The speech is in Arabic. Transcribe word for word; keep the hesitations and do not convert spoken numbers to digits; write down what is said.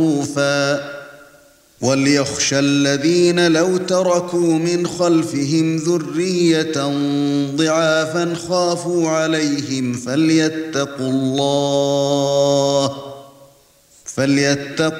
وَلْيَخْشَ الَّذِينَ لَوْ تَرَكُوا مِنْ خَلْفِهِمْ ذُرِّيَّةً ضِعَافًا خَافُوا عَلَيْهِمْ فَلْيَتَّقُوا اللَّهَ فَلْيَتَّقُوا